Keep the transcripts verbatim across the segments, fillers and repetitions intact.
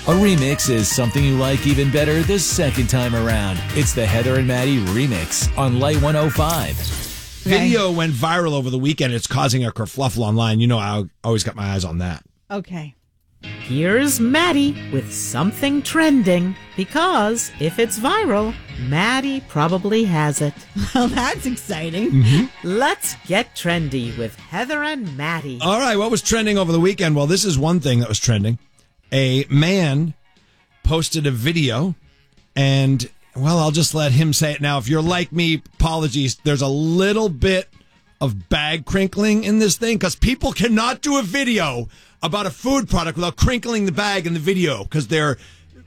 A remix is something you like even better the second time around. It's the Heather and Maddie remix on Light one oh five. Video went viral over the weekend. It's causing a kerfluffle online. You know, I always got my eyes on that. Okay. Here's Maddie with something trending, because if it's viral, Maddie probably has it. Well, that's exciting. Mm-hmm. Let's get trendy with Heather and Maddie. All right, what was trending over the weekend? Well, this is one thing that was trending. A man posted a video, and, well, I'll just let him say it now. If you're like me, apologies. There's a little bit of bag crinkling in this thing, because people cannot do a video about a food product without crinkling the bag in the video, because they're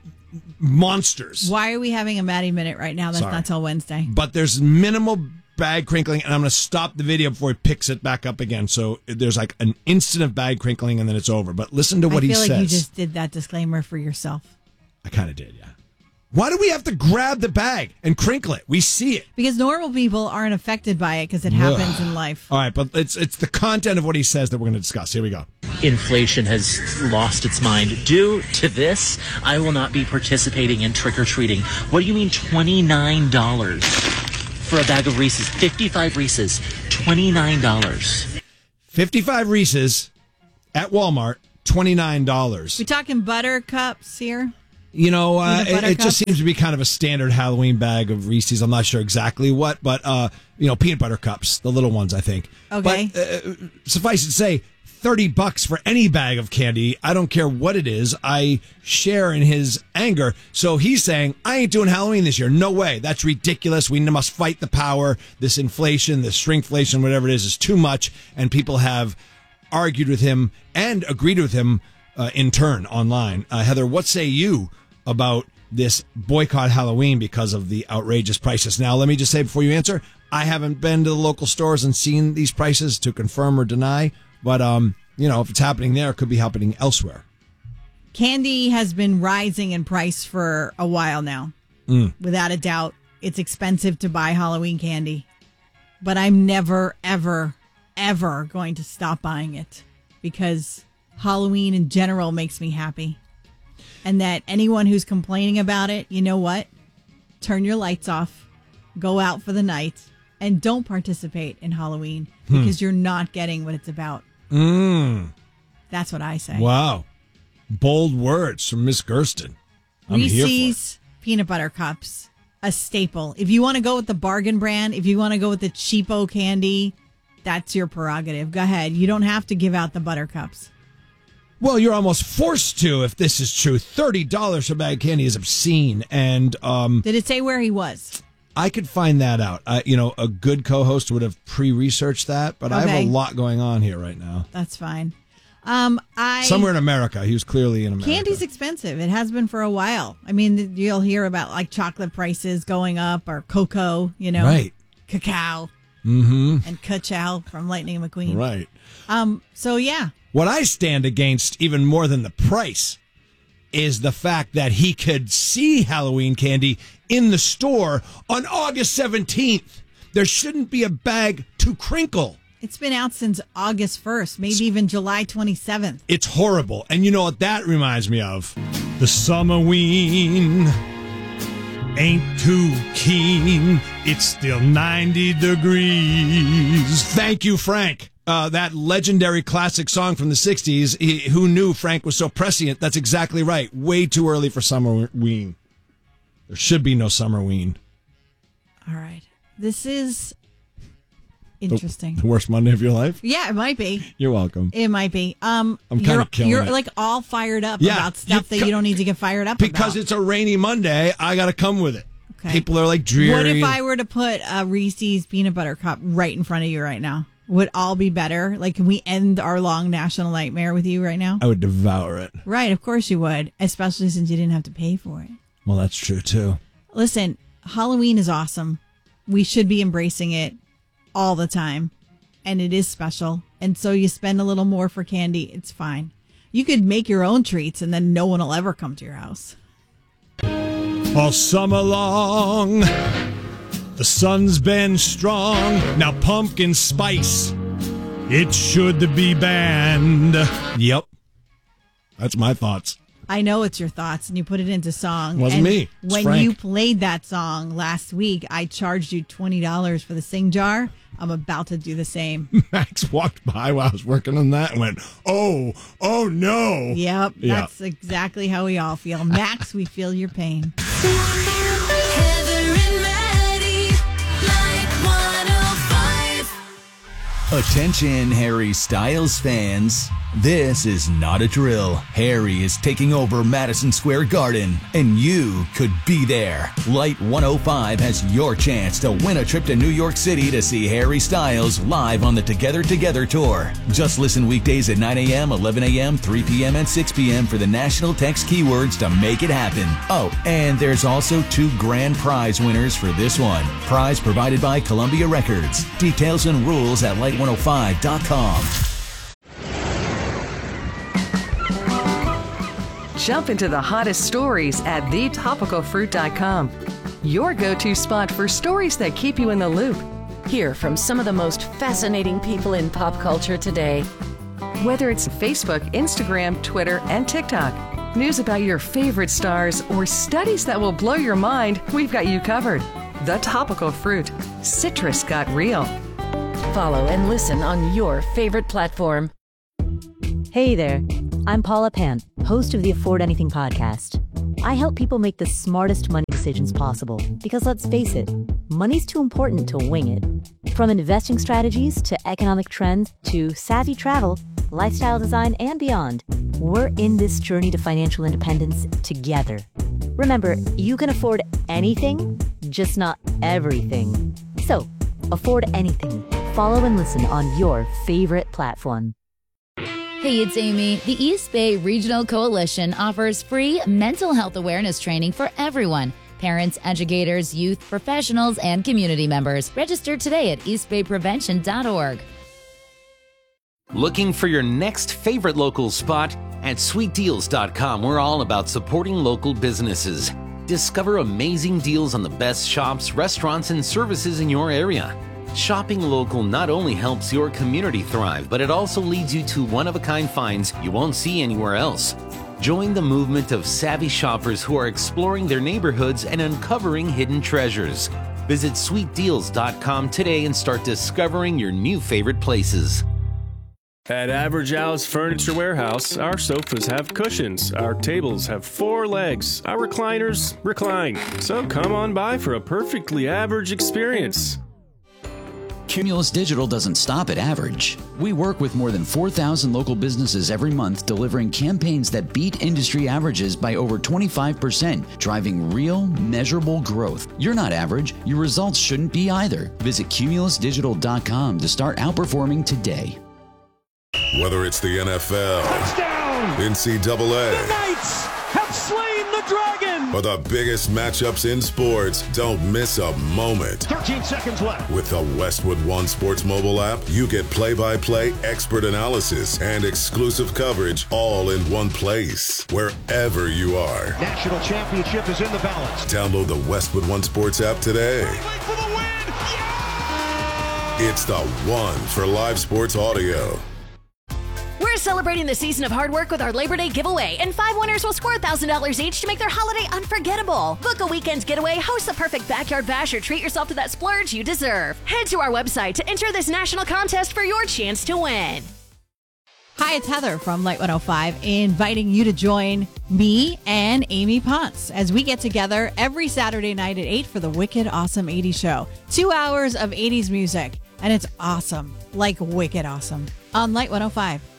monsters. Why are we having a Maddie Minute right now? That's Sorry. not till Wednesday. But there's minimal bag crinkling, and I'm going to stop the video before he picks it back up again. So there's like an instant of bag crinkling, and then it's over. But listen to what he I feel says. like you just did that disclaimer for yourself. I kind of did, yeah. Why do we have to grab the bag and crinkle it? We see it. Because normal people aren't affected by it because it happens Ugh. in life. All right, but it's it's the content of what he says that we're going to discuss. Here we go. Inflation has lost its mind. Due to this, I will not be participating in trick-or-treating. What do you mean twenty-nine dollars for a bag of Reese's? fifty-five Reese's, twenty-nine dollars. fifty-five Reese's at Walmart, twenty-nine dollars. We talking buttercups here? You know, uh, Peanut it, it just cups? seems to be kind of a standard Halloween bag of Reese's. I'm not sure exactly what, but, uh, you know, peanut butter cups, the little ones, I think. Okay. But uh, suffice it to say, thirty bucks for any bag of candy. I don't care what it is. I share in his anger. So he's saying, I ain't doing Halloween this year. No way. That's ridiculous. We must fight the power. This inflation, this shrinkflation, whatever it is, is too much. And people have argued with him and agreed with him uh, in turn online. Uh, Heather, what say you about this boycott Halloween because of the outrageous prices? Now, let me just say before you answer, I haven't been to the local stores and seen these prices to confirm or deny. But, um, you know, if it's happening there, it could be happening elsewhere. Candy has been rising in price for a while now. Mm. Without a doubt, it's expensive to buy Halloween candy. But I'm never, ever, ever going to stop buying it because Halloween in general makes me happy. And that anyone who's complaining about it, you know what? Turn your lights off, go out for the night, and don't participate in Halloween because hmm. you're not getting what it's about. Mm. That's what I say. Wow. Bold words from Miss Gersten. I'm Reese's here for peanut butter cups, a staple. If you want to go with the bargain brand, if you want to go with the cheapo candy, that's your prerogative. Go ahead. You don't have to give out the buttercups. Well, you're almost forced to if this is true. thirty dollars for a bag of candy is obscene. And um, did it say where he was? I could find that out. I, you know, a good co-host would have pre-researched that, but okay. I have a lot going on here right now. That's fine. Um, I Somewhere in America. He was clearly in America. Candy's expensive. It has been for a while. I mean, you'll hear about like chocolate prices going up or cocoa, you know. Right. Cacao. Mm-hmm. And Ka-Chow from Lightning McQueen. Right. Um. So, yeah. What I stand against even more than the price is the fact that he could see Halloween candy in the store on August seventeenth. There shouldn't be a bag to crinkle. It's been out since August first, maybe even July twenty-seventh. It's horrible. And you know what that reminds me of? The Summerween ain't too keen. It's still ninety degrees. Thank you, Frank. Uh, that legendary classic song from the sixties. He, who knew Frank was so prescient? That's exactly right. Way too early for Summerween. There should be no Summerween. All right. This is interesting. The, the worst Monday of your life? Yeah, it might be. You're welcome. It might be. Um, I'm kind of killing You're it. like all fired up yeah, about stuff you, that you don't need to get fired up because about. Because it's a rainy Monday, I got to come with it. Okay. People are like dreary. What if I were to put a Reese's peanut butter cup right in front of you right now? Would all be better? Like, can we end our long national nightmare with you right now? I would devour it. Right, of course you would, especially since you didn't have to pay for it. Well, that's true, too. Listen, Halloween is awesome. We should be embracing it all the time, and it is special. And so you spend a little more for candy, it's fine. You could make your own treats, and then no one will ever come to your house. All summer long, the sun's been strong. Now pumpkin spice, it should be banned. Yep. That's my thoughts. I know it's your thoughts, and you put it into song. Wasn't and me. It's when Frank. you played that song last week, I charged you twenty dollars for the sing jar. I'm about to do the same. Max walked by while I was working on that and went, oh, oh no. Yep, Yeah. that's exactly how we all feel. Max, we feel your pain. Heather and Maddie, like one oh five. Attention, Harry Styles fans. This is not a drill. Harry is taking over Madison Square Garden, and you could be there. Light one oh five has your chance to win a trip to New York City to see Harry Styles live on the Together Together Tour. Just listen weekdays at nine a.m., eleven a.m., three p.m., and six p.m. for the national text keywords to make it happen. Oh, and there's also two grand prize winners for this one. Prize provided by Columbia Records. Details and rules at light one oh five dot com. Jump into the hottest stories at the topical fruit dot com. Your go-to spot for stories that keep you in the loop. Hear from some of the most fascinating people in pop culture today. Whether it's Facebook, Instagram, Twitter, and TikTok, news about your favorite stars, or studies that will blow your mind, we've got you covered. The Topical Fruit. Citrus got real. Follow and listen on your favorite platform. Hey there, I'm Paula Pant, host of the Afford Anything podcast. I help people make the smartest money decisions possible because, let's face it, money's too important to wing it. From investing strategies to economic trends to savvy travel, lifestyle design, and beyond, we're in this journey to financial independence together. Remember, you can afford anything, just not everything. So, afford anything. Follow and listen on your favorite platform. Hey, it's Amy. The East Bay Regional Coalition offers free mental health awareness training for everyone. Parents, educators, youth, professionals, and community members. Register today at east bay prevention dot org. Looking for your next favorite local spot? At sweet deals dot com, we're all about supporting local businesses. Discover amazing deals on the best shops, restaurants, and services in your area. Shopping local not only helps your community thrive, but it also leads you to one-of-a-kind finds you won't see anywhere else. Join the movement of savvy shoppers who are exploring their neighborhoods and uncovering hidden treasures. Visit sweet deals dot com today and start discovering your new favorite places. At Average House Furniture Warehouse, our sofas have cushions, our tables have four legs, our recliners recline. So come on by for a perfectly average experience. Cumulus Digital doesn't stop at average. We work with more than four thousand local businesses every month, delivering campaigns that beat industry averages by over twenty-five percent, driving real, measurable growth. You're not average. Your results shouldn't be either. Visit cumulus digital dot com to start outperforming today. Whether it's the N F L, touchdown, N C double A, the Knights have slain the dragon, or the biggest matchups in sports, don't miss a moment. thirteen seconds left. With the Westwood One Sports mobile app, you get play-by-play, expert analysis, and exclusive coverage all in one place, wherever you are. National championship is in the balance. Download the Westwood One Sports app today. For the win. Yeah! It's the one for live sports audio. We're celebrating the season of hard work with our Labor Day giveaway, and five winners will score one thousand dollars each to make their holiday unforgettable. Book a weekend's getaway, host the perfect backyard bash, or treat yourself to that splurge you deserve. Head to our website to enter this national contest for your chance to win. Hi, it's Heather from Light one oh five, inviting you to join me and Amy Ponce as we get together every Saturday night at eight for the Wicked Awesome eighties Show. Two hours of eighties music, and it's awesome, like wicked awesome, on Light one oh five.